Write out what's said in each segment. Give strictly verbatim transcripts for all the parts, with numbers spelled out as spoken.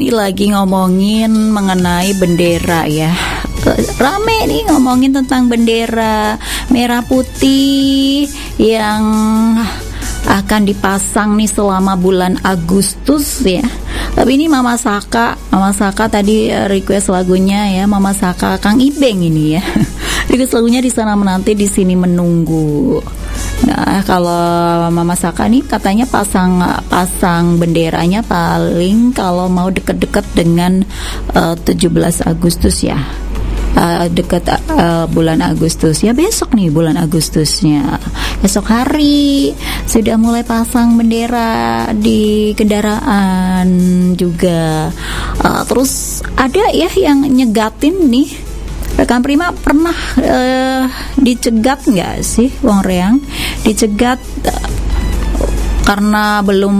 ini lagi ngomongin mengenai bendera ya. Rame nih ngomongin tentang bendera merah putih yang akan dipasang nih selama bulan Agustus ya. Tapi ini Mama Saka, Mama Saka tadi request lagunya ya, Mama Saka Kang Ibeng ini ya. Request lagunya Di Sana Menanti Di Sini Menunggu. Nah, kalau Mama Saka nih katanya pasang pasang benderanya paling kalau mau deket-deket dengan uh, tujuh belas Agustus ya. Uh, dekat uh, bulan Agustus ya, besok nih bulan Agustusnya, besok hari sudah mulai pasang bendera di kendaraan juga. Uh, terus ada ya yang nyegatin nih. Rekan Prima pernah uh, dicegat nggak sih, Wong Reang? Dicegat uh, karena belum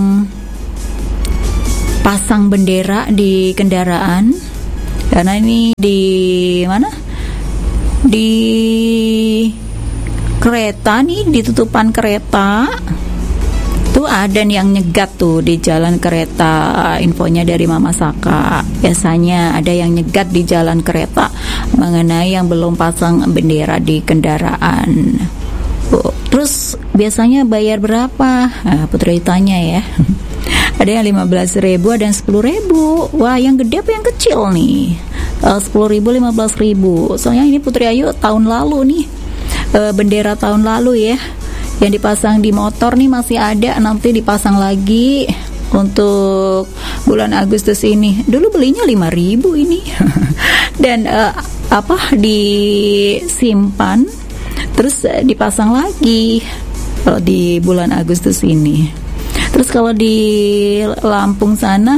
pasang bendera di kendaraan. Karena ini di mana? Di kereta nih, di tutupan kereta. Tuh ada yang nyegat tuh di jalan kereta. Infonya dari Mama Saka. Biasanya ada yang nyegat di jalan kereta mengenai yang belum pasang bendera di kendaraan. Oh, terus biasanya bayar berapa? Nah, Putri tanya ya. Ada yang lima belas ribu, ada yang sepuluh ribu. Wah, yang gede apa yang kecil nih? uh, sepuluh ribu, lima belas ribu. Soalnya ini Putri Ayu tahun lalu nih, uh, bendera tahun lalu ya, yang dipasang di motor nih masih ada, nanti dipasang lagi untuk bulan Agustus ini. Dulu belinya lima ribu ini. Dan uh, apa disimpan terus uh, dipasang lagi kalau di bulan Agustus ini. Terus kalau di Lampung sana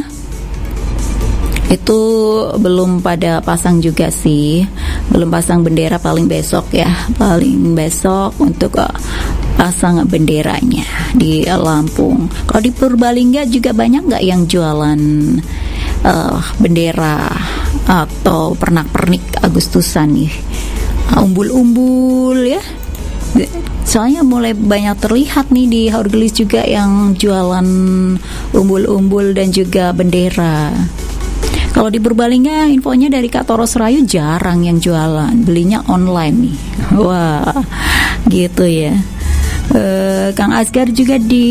itu belum pada pasang juga sih, belum pasang bendera, paling besok ya, paling besok untuk uh, pasang benderanya di Lampung. Kalau di Purbalingga juga banyak nggak yang jualan uh, bendera atau pernak-pernik Agustusan nih, uh, umbul-umbul ya. Soalnya mulai banyak terlihat nih di Haurgelis juga yang jualan umbul-umbul dan juga bendera. Kalau di Purbalingga infonya dari Kak Toros Rayu jarang yang jualan, belinya online nih. Wah, gitu ya. E, Kang Asgar juga di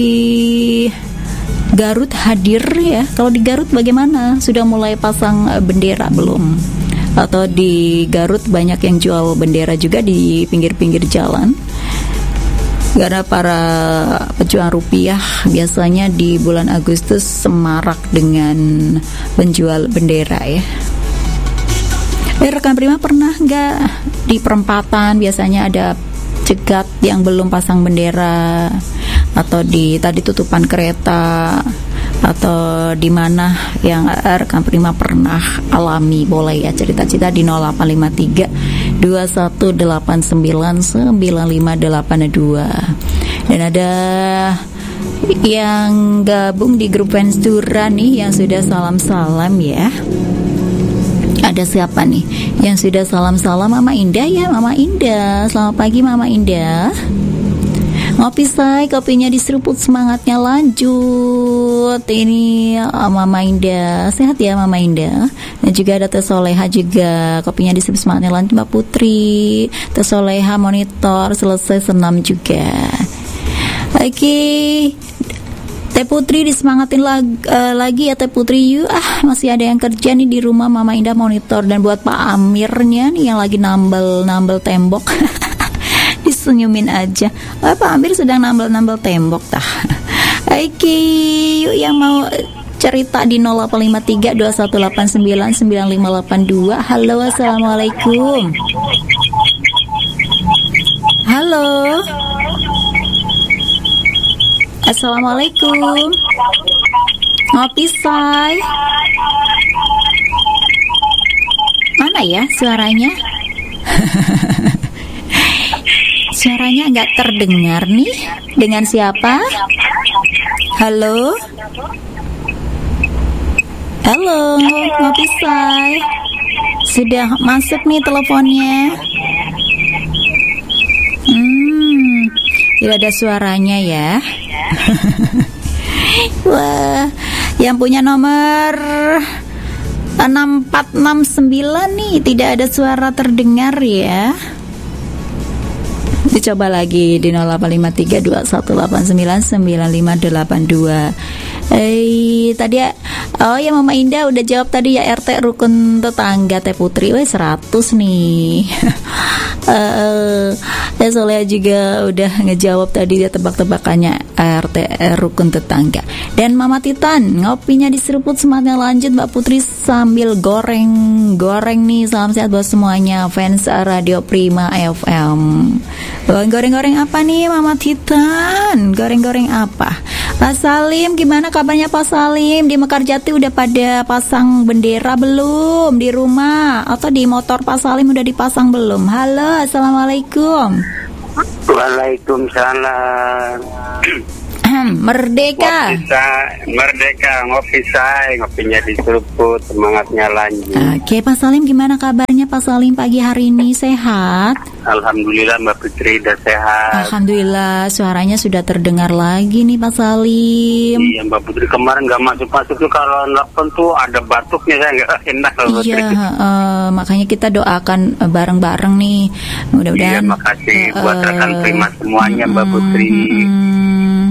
Garut hadir ya. Kalau di Garut bagaimana? Sudah mulai pasang bendera belum? Atau di Garut banyak yang jual bendera juga di pinggir-pinggir jalan? Karena para pejuang rupiah biasanya di bulan Agustus semarak dengan penjual bendera ya. Eh, rekan Prima pernah nggak di perempatan biasanya ada cegat yang belum pasang bendera, atau di tadi tutupan kereta, atau di mana yang rekan Prima pernah alami? Boleh ya cerita-cerita di nol delapan lima tiga dua satu delapan sembilan sembilan lima delapan dua. Dan ada yang gabung di grup fans Dura nih yang sudah salam-salam ya. Ada siapa nih yang sudah salam-salam? Mama Indah ya, Mama Indah. Selamat pagi Mama Indah. Ngopi say, kopinya diseruput, semangatnya lanjut. Ini oh, Mama Indah, sehat ya Mama Indah. Dan juga ada Teh Soleha juga, kopinya diseruput, semangatnya lanjut Mbak Putri. Teh Soleha monitor, selesai senam juga. Oke, Teh Putri disemangatin lag, uh, lagi ya Teh Putri. Yuk, ah masih ada yang kerja nih di rumah, Mama Indah monitor. Dan buat Pak Amirnya nih yang lagi nambel-nambel tembok. Disenyumin aja. Oh, Pak Amir sedang nambel-nambel tembok tah. Oke, yuk yang mau cerita di nol delapan lima tiga dua satu delapan sembilan sembilan lima delapan dua. Halo, assalamualaikum. Halo. Assalamualaikum. Ngopi say. Mana ya suaranya? Suaranya nggak terdengar nih. Dengan siapa? Halo? Halo, Ngopi say. Sudah masuk nih teleponnya. Hmm, tidak ada suaranya ya. Wah, Yang punya nomor enam empat enam sembilan nih tidak ada suara terdengar ya. Dicoba lagi di nol delapan lima tiga dua satu delapan sembilan sembilan lima delapan dua. Eh tadi ya, oh ya Mama Indah udah jawab tadi ya, R T rukun tetangga Teh Putri. Weh seratus nih. uh, ya Soleh juga udah ngejawab tadi dia tebak-tebakannya R T rukun tetangga. Dan Mama Titan ngopinya diseruput semangatnya lanjut Mbak Putri sambil goreng-goreng nih. Salam sehat buat semuanya fans Radio Prima F M. Goreng-goreng apa nih Mama Titan? Goreng-goreng apa? Pak Salim, gimana kabarnya Pak Salim? Di Mekarjati udah pada pasang bendera belum? Di rumah atau di motor Pak Salim udah dipasang belum? Halo, Assalamualaikum. Waalaikumsalam. Merdeka. Ngopi say, merdeka, ngopi say, ngopinya diseruput, semangatnya lanjut. Oke, Pak Salim gimana kabarnya Pak Salim pagi hari ini? Sehat? Alhamdulillah Mbak Putri udah sehat. Alhamdulillah, suaranya sudah terdengar lagi nih Pak Salim. Iya Mbak Putri, kemarin nggak masuk-masuk tuh kalau nelfon tuh ada batuknya, saya nggak enak Mbak Putri. Iya, uh, makanya kita doakan uh, bareng-bareng nih. Mudah-mudahan. Iya, makasih uh, buat rekan Prima semuanya Mbak Putri. Hmm,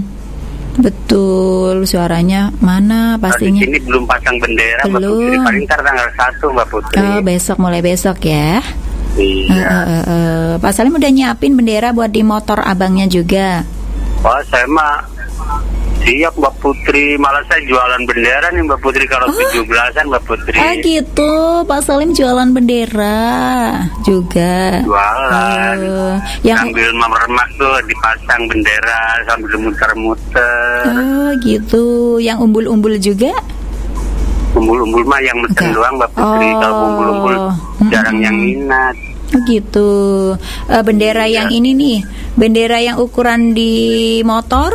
betul, suaranya mana pastinya? Di sini belum pasang bendera belum. Mbak Putri, paling ntar tanggal satu Mbak Putri. Oh, besok, mulai besok ya. Iya. Uh, uh, uh, uh. Pak Salim udah nyiapin bendera buat di motor abangnya juga. Oh, saya mah siap Mbak Putri, malah saya jualan bendera nih Mbak Putri kalau Oh. tujuh belasan Mbak Putri. Ah gitu, Pak Salim jualan bendera juga. Jualan. Uh, yang sambil meremas tuh dipasang bendera sambil muter-muter. Oh gitu, yang umbul-umbul juga? Umbul-umbul mah yang mesen Enggak. doang Mbak Putri. Oh. Kalau umbul-umbul jarang Mm-mm. yang minat. Oh gitu. Uh, bendera Iya. yang ini nih, bendera yang ukuran di motor?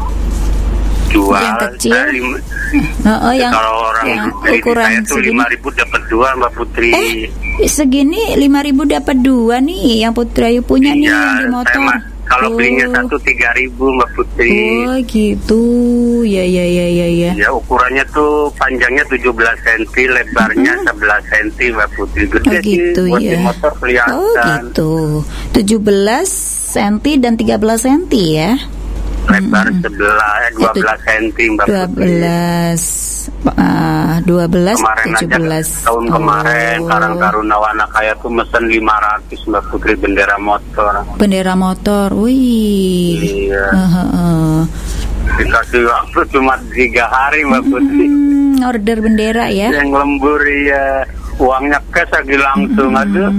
Jual. Yang kecil? Saya lima- Oh, oh, yang, kalau orang yang beli di ukuran saya tuh segini. lima ribu dapat dua Mbak Putri. Eh, segini lima ribu dapat dua nih, yang Putri Ayu punya nih Iya, yang di saya motor. mah kalau Oh. belinya satu tiga ribu Mbak Putri. Oh gitu, ya ya ya ya ya. Ya ukurannya tuh panjangnya tujuh belas sentimeter, lebarnya sebelas sentimeter Mbak Putri. Gede Oh gitu sih buat ya. di motor kelihatan. Oh gitu, tujuh belas sentimeter dan tiga belas sentimeter ya. Lebar sebelah eh, dua belas sentimeter Mbak Dua Putri. belas, ah, dua belas, Kemarin tujuh aja belas. tahun kemarin Oh. Karang Taruna Wana Kaya tuh mesen lima ratus Mbak Putri bendera motor. Bendera motor, wih. Iya. Uh, uh, uh. Dikasih waktu cuma tiga hari Mbak Putri. Hmm, order bendera ya. Yang lembur ya uangnya cash lagi langsung aduh.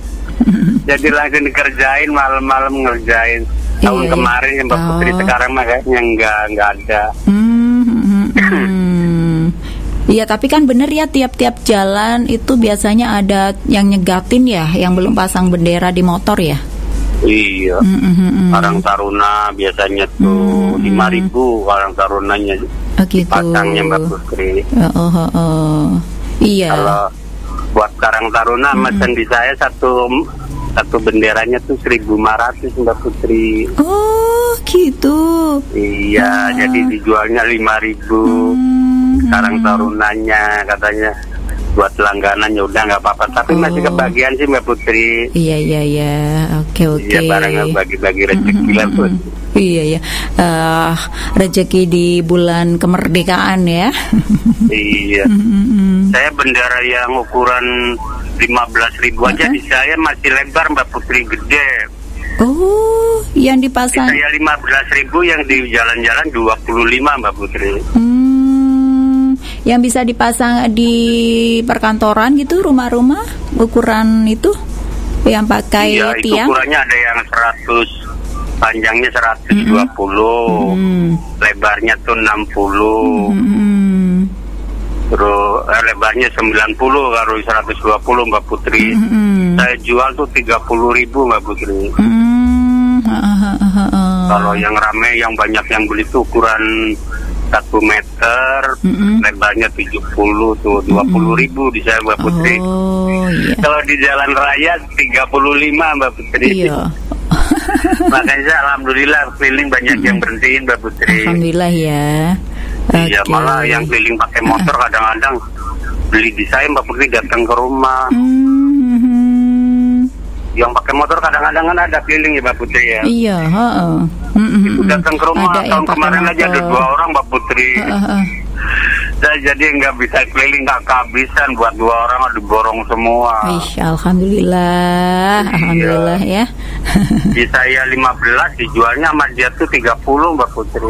Jadi langsung dikerjain malam-malam ngerjain. Tahun Iya, iya. kemarin ya Mbak Putri, Oh. sekarang mah kayaknya nggak nggak ada. Hmm, hmm, hmm. Iya, tapi kan bener ya, tiap-tiap jalan itu biasanya ada yang nyegatin ya, yang belum pasang bendera di motor ya. Iya. Hmm, hmm, hmm. Karang Taruna biasanya tuh Hmm. lima ribu Karang Tarunanya Oh, gitu. pasangnya Mbak Putri. Oh, oh, oh, oh. Iya. Kalau buat Karang Taruna mesen di saya satu satu benderanya tuh seribu lima ratus Mbak Putri. Oh, gitu. Iya, Ah. jadi dijualnya lima ribu. Hmm, Karang hmm. Tarunanya katanya buat langganan ya udah nggak apa-apa. Tapi Oh. masih kebagian sih Mbak Putri. Iya, iya, iya. Oke, oke. Iya, barang bagi-bagi rezeki lah Hmm, Put. hmm, hmm. Iya, ya. Eh, rezeki di bulan kemerdekaan ya. Iya. Hmm, hmm, hmm. Saya bendera yang ukuran lima belas ribu aja di saya masih lebar Mbak Putri, gede. Oh, yang Di dipasang. saya lima belas ribu, yang di jalan-jalan dua puluh lima Mbak Putri. Hmm, yang bisa dipasang di perkantoran gitu, rumah-rumah, ukuran itu yang pakai Iya, itu tiang. ukurannya ada yang seratus, panjangnya seratus dua puluh, Hmm. lebarnya tuh enam puluh. Hmm. Terus eh, lebarnya sembilan puluh, kalau seratus dua puluh Mbak Putri. Hmm. Saya jual tuh tiga puluh ribu Mbak Putri. Hmm. Ha, ha, ha, ha, ha. Kalau yang rame, yang banyak yang beli tuh ukuran satu meter, Mm-mm. lebarnya tujuh puluh tuh dua puluh ribu di saya Mbak Putri. Oh, iya. Kalau di jalan raya tiga puluh lima Mbak Putri. Iya. Makanya saya alhamdulillah keliling banyak yang berhentiin Mbak Putri. Alhamdulillah ya. Iya, Oke. malah yang keliling pakai motor kadang-kadang beli di saya Mbak Putri datang ke rumah. Hmm. Yang pakai motor kadang-kadang kan ada keliling ya Mbak Putri ya. Iya, heeh. Mm-mm. Itu datang ke rumah Ada yang tahun pakai kemarin aja ada motor. dua orang Mbak Putri. Heeh. Saya jadi nggak bisa keliling, nggak kehabisan buat dua orang diborong semua. Ih, alhamdulillah, Iya. alhamdulillah ya. Di saya lima belas dijualnya sama dia tuh tiga puluh Mbak Putri.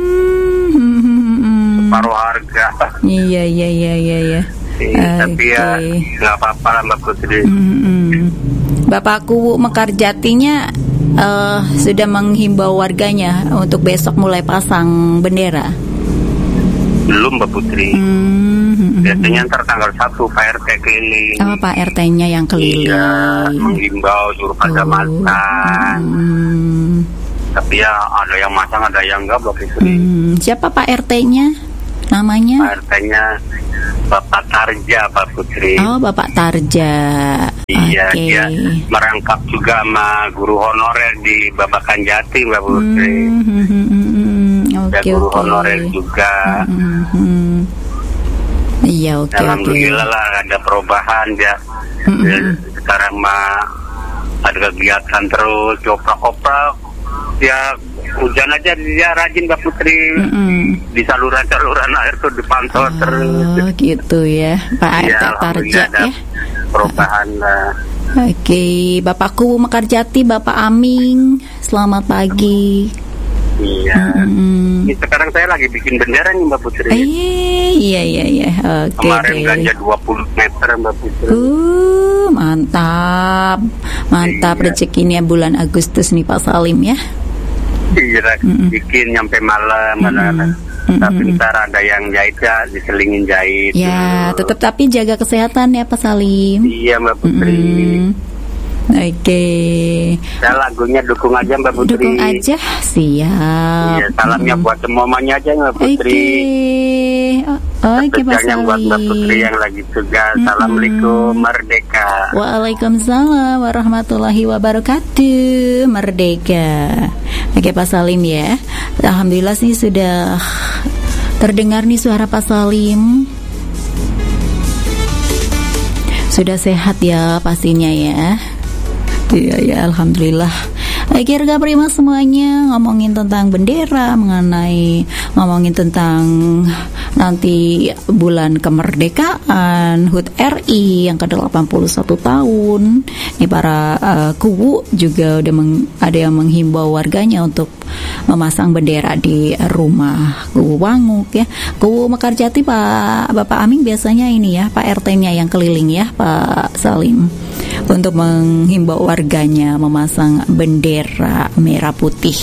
Hmm. Paruh harga. Iya, iya, iya, iya, iya. Iya, tapi ya Oke. nggak apa-apa lah Mbak Putri. Hmm. Bapakku Mekarjatinya eh, sudah menghimbau warganya untuk besok mulai pasang bendera. Belum Mbak Putri. Hmm. Biasanya ntar tanggal satu Pak R T keliling. Sama Pak R T-nya yang keliling. Iya, menghimbau suruh pada Oh. masang. Hmm. Tapi ya ada yang masang, ada yang enggak Mbak Putri. Hmm. Siapa Pak R T-nya? Namanya? Pak R T-nya Bapak Tarja Pak Putri. Oh, Bapak Tarja. Iya, Oke. dia merangkap juga sama guru honorer di Babakan Jati Mbak Putri. Hmm, hmm, hmm, hmm. Dia Oke, guru oke. honorer juga. Hmm, hmm. Iya, oke, oke. Alhamdulillah lah ada perubahan dia. Hmm, Dia hmm. sekarang mah ada kegiatan terus, oprak-oprak. Ya hujan aja dia rajin Mbak Putri. Hmm. Di saluran-saluran air tuh dipantau terus. Oh, gitu ya, Pak R T Ya, Tarja alhamdulillah ada ya. perubahan lah. Oke, Bapakku Mekarjati, Bapak Aming, selamat pagi. Iya. Hmm. Ini sekarang saya lagi bikin bendera nih Mbak Putri. Eh, iya, iya, iya. Oke, Kemarin oke. ganja dua puluh meter Mbak Putri. Uh, mantap, mantap Iya. rezekinya bulan Agustus nih Pak Salim ya. Iya, Mm-mm. bikin nyampe malam, mana Mm-mm. tapi Mm-mm. ntar ada yang jahit ya, diselingin jahit. Ya, dulu. tetap tapi jaga kesehatan ya Pak Salim. Iya Mbak Putri. Mm-mm. Oke, Saya lagunya dukung aja Mbak Putri. dukung aja, siap. Iya, salamnya buat semuanya aja Mbak Oke, Putri. O- oke Pak Spesialnya buat Mbak Putri Salim. yang lagi tugas. Assalamualaikum, merdeka. Waalaikumsalam warahmatullahi wabarakatuh. Merdeka. Oke Pak Salim ya. Alhamdulillah sih sudah terdengar nih suara Pak Salim. Sudah sehat ya pastinya ya. Iya ya, alhamdulillah. Oke, Rega Prima semuanya, ngomongin tentang bendera, mengenai ngomongin tentang nanti bulan kemerdekaan H U T R I yang ke delapan puluh satu tahun. Ini para uh, kubu juga udah meng, ada yang menghimbau warganya untuk memasang bendera di rumah Kubu Wanguk ya. Kubu Mekarjati Pak Bapak Aming biasanya ini ya, Pak R T-nya yang keliling ya, Pak Salim, untuk menghimbau warganya memasang bendera merah putih.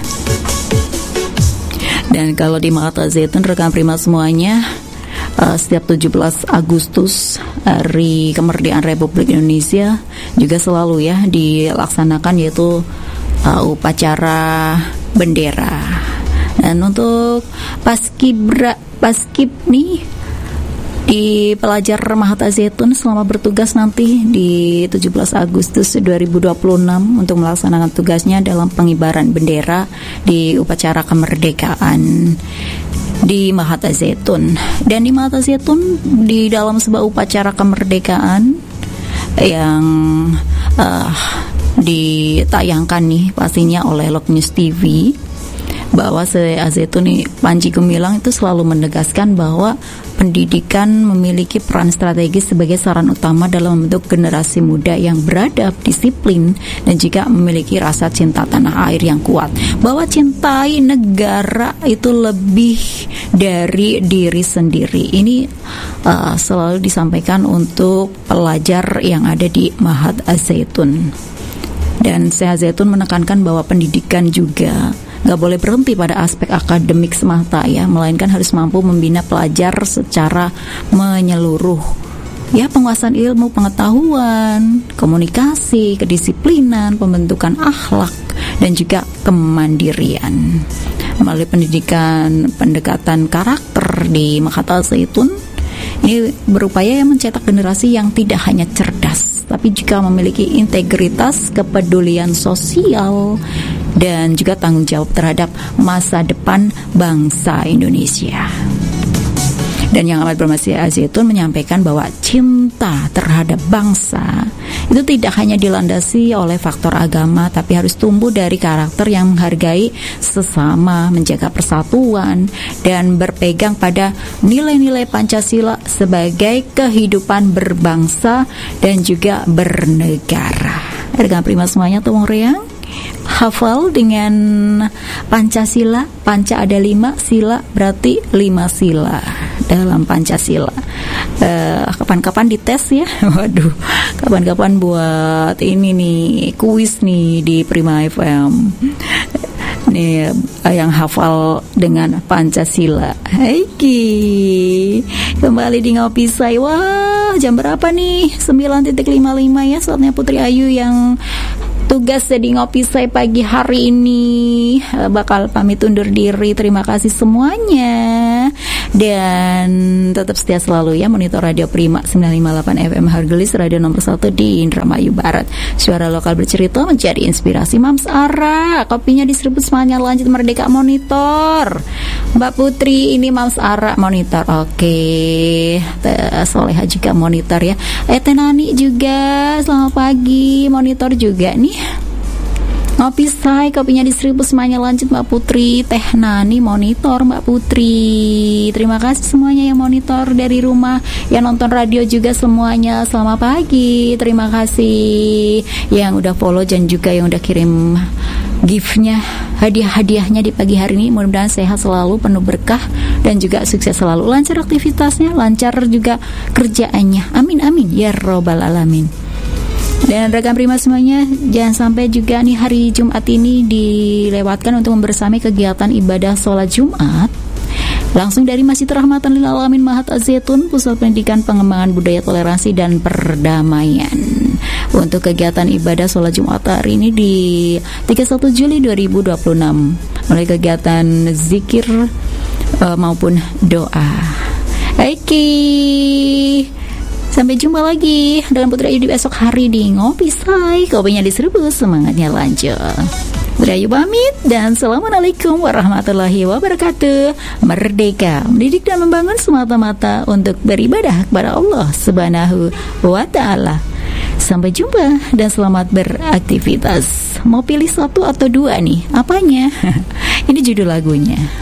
Dan kalau di Mata Zaitun rekan Prima semuanya, uh, setiap tujuh belas Agustus Hari Kemerdekaan Republik Indonesia juga selalu ya dilaksanakan yaitu uh, upacara bendera. Dan untuk Paskibra Paskib nih di pelajar Mahata Zaitun selama bertugas nanti di tujuh belas Agustus dua ribu dua puluh enam untuk melaksanakan tugasnya dalam pengibaran bendera di upacara kemerdekaan di Mahata Zaitun. Dan di Mahata Zaitun di dalam sebuah upacara kemerdekaan yang uh, ditayangkan nih pastinya oleh Lok News T V, bahwa se Zaitun nih Panji Gumilang itu selalu menegaskan bahwa pendidikan memiliki peran strategis sebagai saran utama dalam membentuk generasi muda yang beradab, disiplin, dan juga memiliki rasa cinta tanah air yang kuat. Bahwa cintai negara itu lebih dari diri sendiri. Ini uh, selalu disampaikan untuk pelajar yang ada di Mahat Zaitun. Dan Syekh Zaitun menekankan bahwa pendidikan juga nggak boleh berhenti pada aspek akademik semata ya, melainkan harus mampu membina pelajar secara menyeluruh. Ya, penguasaan ilmu, pengetahuan, komunikasi, kedisiplinan, pembentukan akhlak, dan juga kemandirian. Melalui pendidikan pendekatan karakter di Mahata Zaitun, ini berupaya mencetak generasi yang tidak hanya cerdas, tapi juga memiliki integritas, kepedulian sosial, dan juga tanggung jawab terhadap masa depan bangsa Indonesia. Dan Yang Amat Bermasih Al-Zaitun menyampaikan bahwa cinta terhadap bangsa itu tidak hanya dilandasi oleh faktor agama, tapi harus tumbuh dari karakter yang menghargai sesama, menjaga persatuan, dan berpegang pada nilai-nilai Pancasila sebagai kehidupan berbangsa dan juga bernegara. Harga prima semuanya tuh Wong Reang, hafal dengan Pancasila. Panca ada lima, sila berarti lima sila dalam Pancasila. Uh, kapan-kapan dites ya. Waduh, kapan-kapan buat ini nih kuis nih di Prima F M. Nih yang hafal dengan Pancasila. Haiki. Kembali di Ngopi Say. Wah, jam berapa nih? sembilan lima puluh lima ya. Saatnya Putri Ayu yang tugas jadi Ngopi Say pagi hari ini bakal pamit undur diri. Terima kasih semuanya, dan tetap setia selalu ya monitor Radio Prima sembilan lima delapan F M Hargelis, radio nomor satu di Indramayu Barat. Suara lokal bercerita menjadi inspirasi. Mams Ara, kopinya diseruput semuanya, lanjut Merdeka Monitor. Mbak Putri, ini Mams Ara monitor. Oke, Soleha juga monitor ya. Eh Tenani juga, selamat pagi, monitor juga nih. Ngopi Say, kopinya diseruput semuanya, lanjut Mbak Putri. Teh Nani monitor Mbak Putri. Terima kasih semuanya yang monitor dari rumah, yang nonton radio juga semuanya. Selamat pagi, terima kasih yang udah follow dan juga yang udah kirim gift-nya, hadiah-hadiahnya di pagi hari ini. Mudah-mudahan sehat selalu, penuh berkah, dan juga sukses selalu. Lancar aktivitasnya, lancar juga kerjaannya. Amin amin ya robbal alamin. Dan rekan Prima semuanya, jangan sampai juga nih hari Jumat ini dilewatkan untuk membersamai kegiatan ibadah sholat Jumat langsung dari Masjid Rahmatan Lil Alamin Mahat Az-Zaitun, Pusat Pendidikan Pengembangan Budaya Toleransi dan Perdamaian. Untuk kegiatan ibadah sholat Jumat hari ini di tiga puluh satu Juli dua ribu dua puluh enam, mulai kegiatan zikir uh, maupun doa. Oke, sampai jumpa lagi dengan Putri Ayu di besok hari di Ngopi Say. Kopinya diseruput, semangatnya lanjut. Putri Ayu pamit, dan assalamualaikum warahmatullahi wabarakatuh. Merdeka, mendidik dan membangun semata-mata untuk beribadah kepada Allah Subhanahu wa Ta'ala. Sampai jumpa dan selamat beraktivitas. Mau pilih satu atau dua nih? Apanya? Ini judul lagunya.